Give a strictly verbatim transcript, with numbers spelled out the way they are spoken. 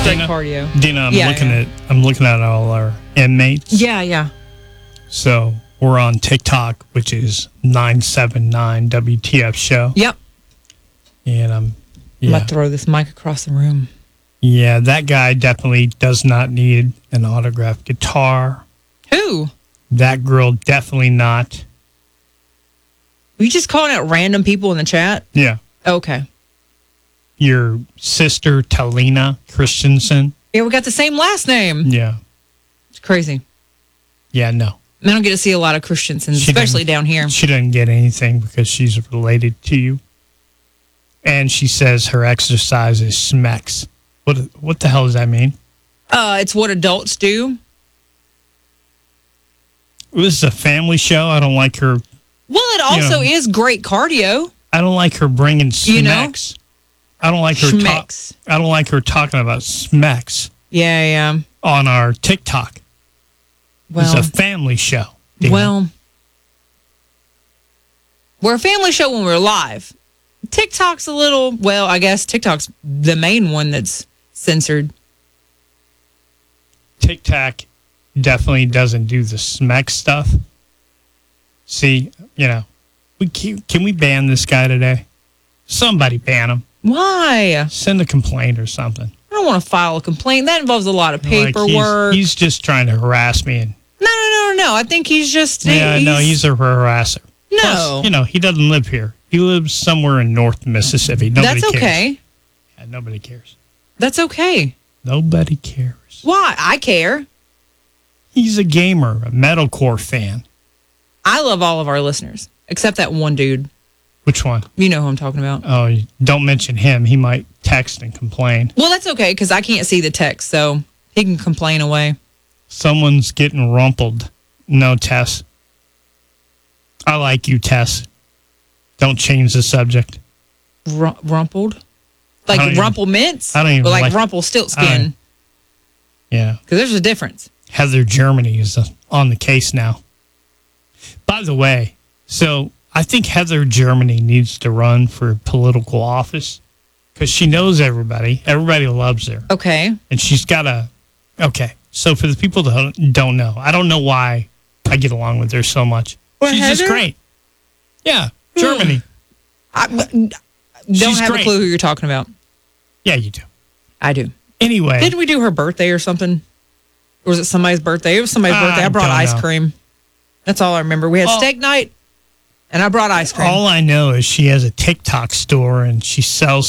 great Dina, cardio. Dina, I'm Yeah, looking yeah. at I'm looking at all our inmates. Yeah, yeah. So we're on TikTok, which is nine seven nine W T F show. Yep. And I'm I'm yeah. about to throw this mic across the room. Yeah, that guy definitely does not need an autographed guitar. Who? That girl definitely not. Were you just calling out random people in the chat? Yeah. Okay. Your sister, Talina Christensen. Yeah, we got the same last name. Yeah. It's crazy. Yeah, no. I don't get to see a lot of Christiansens, She especially didn't- down here. She doesn't get anything because she's related to you. And she says her exercise is SMEX. What what the hell does that mean? Uh, it's what adults do. This is a family show. I don't like her. Well, it also You know. is great cardio. I don't like her bringing SMEX. You know? I don't like her. Ta- Schmex. I don't like her talking about SMEX Yeah, yeah. on our TikTok. Well, It's a family show. Dina. well, we're a family show when we're live. TikTok's a little, well, I guess TikTok's the main one that's censored. TikTok definitely doesn't do the SMEX stuff. See, you know, we can, can we ban this guy today? Somebody ban him. Why? I Send a complaint or something. don't want to file a complaint. That involves a lot of Like, he's- paperwork. he's, just trying to harass me. And no, no, no, no, no. I think he's just. yeah, he's, no, he's a harasser. No. Plus, you know, he doesn't live here. He lives somewhere in North Mississippi. Nobody That's cares. okay. Yeah, nobody cares. That's okay. Nobody cares. Why? I care. He's a gamer, a metalcore fan. I love all of our listeners, except that one dude. Which one? You know who I'm talking about. Oh, don't mention him. He might text and complain. Well, that's okay because I can't see the text, so he can complain away. Someone's getting rumpled. No, Tess. I like you, Tess. Don't change the subject. R- rumpled? I don't Like even- rumple mints? I don't even Or like, like- rumple I stiltskin? don't- Yeah. Because there's a difference. Heather Germany is uh, on the case now. By the way, so I think Heather Germany needs to run for political office because she knows everybody. Everybody loves her. Okay. And she's got a... Okay, so for the people that don't know, I don't know why I get along with her so much. Well, she's just Heather? great. Yeah, Germany. I don't She's have great. a clue who you're talking about. Yeah, you do. I do. Anyway. Didn't we do her birthday or something? Or was it somebody's birthday? It was somebody's I birthday. I brought don't ice know. cream. That's all I remember. We had Oh. steak night, and I brought ice cream. All I know is she has a TikTok store and she sells